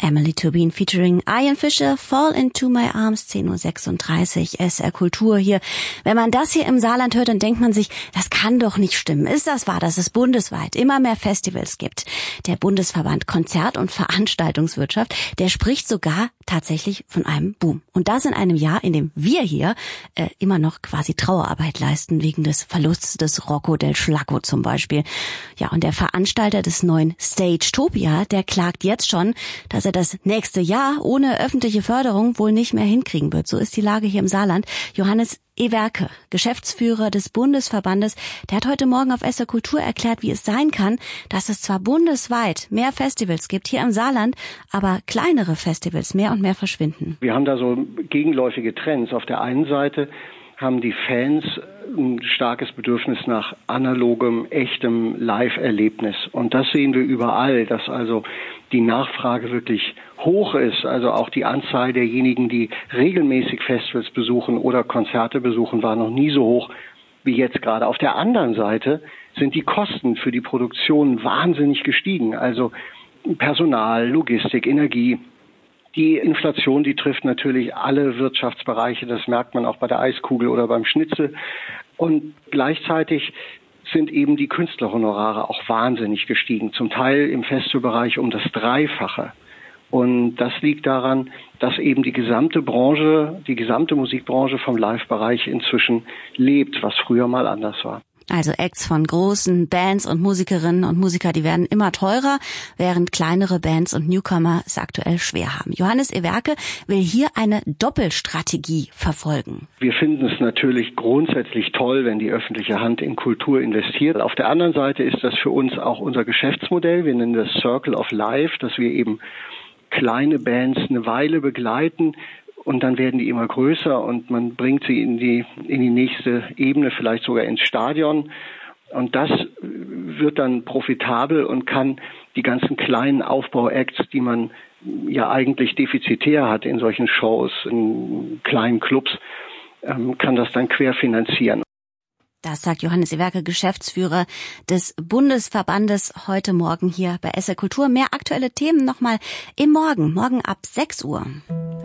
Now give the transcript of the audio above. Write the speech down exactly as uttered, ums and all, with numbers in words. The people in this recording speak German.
Emily Turbin featuring Ian Fischer, Fall into my arms, zehn Uhr sechsunddreißig, S R Kultur hier. Wenn man das hier im Saarland hört, dann denkt man sich, das kann doch nicht stimmen. Ist das wahr, dass es bundesweit immer mehr Festivals gibt? Der Bundesverband Konzert- und Veranstaltungswirtschaft, der spricht sogar tatsächlich von einem Boom. Und das in einem Jahr, in dem wir hier äh, immer noch quasi Trauerarbeit leisten, wegen des Verlusts des Rocco del Schlacco zum Beispiel. Ja, und der Veranstalter des neuen Stagetopia, der klagt jetzt schon, dass er das nächste Jahr ohne öffentliche Förderung wohl nicht mehr hinkriegen wird. So ist die Lage hier im Saarland. Johannes Ewerke, Geschäftsführer des Bundesverbandes, der hat heute Morgen auf S R Kultur erklärt, wie es sein kann, dass es zwar bundesweit mehr Festivals gibt hier im Saarland, aber kleinere Festivals mehr und mehr verschwinden. Wir haben da so gegenläufige Trends. Auf der einen Seite haben die Fans ein starkes Bedürfnis nach analogem, echtem Live-Erlebnis. Und das sehen wir überall, dass also die Nachfrage wirklich hoch ist. Also auch die Anzahl derjenigen, die regelmäßig Festivals besuchen oder Konzerte besuchen, war noch nie so hoch wie jetzt gerade. Auf der anderen Seite sind die Kosten für die Produktion wahnsinnig gestiegen. Also Personal, Logistik, Energie. Die Inflation, die trifft natürlich alle Wirtschaftsbereiche. Das merkt man auch bei der Eiskugel oder beim Schnitzel. Und gleichzeitig sind eben die Künstlerhonorare auch wahnsinnig gestiegen. Zum Teil im Festivalbereich um das Dreifache. Und das liegt daran, dass eben die gesamte Branche, die gesamte Musikbranche vom Live-Bereich inzwischen lebt, was früher mal anders war. Also Acts von großen Bands und Musikerinnen und Musiker, die werden immer teurer, während kleinere Bands und Newcomer es aktuell schwer haben. Johannes Ewerke will hier eine Doppelstrategie verfolgen. Wir finden es natürlich grundsätzlich toll, wenn die öffentliche Hand in Kultur investiert. Auf der anderen Seite ist das für uns auch unser Geschäftsmodell. Wir nennen das Circle of Life, dass wir eben kleine Bands eine Weile begleiten. Und dann werden die immer größer und man bringt sie in die in die nächste Ebene, vielleicht sogar ins Stadion. Und das wird dann profitabel und kann die ganzen kleinen Aufbau-Acts, die man ja eigentlich defizitär hat in solchen Shows, in kleinen Clubs, kann das dann querfinanzieren. Das sagt Johannes Ewerke, Geschäftsführer des Bundesverbandes, heute Morgen hier bei S R Kultur. Mehr aktuelle Themen nochmal im Morgen, morgen ab sechs Uhr.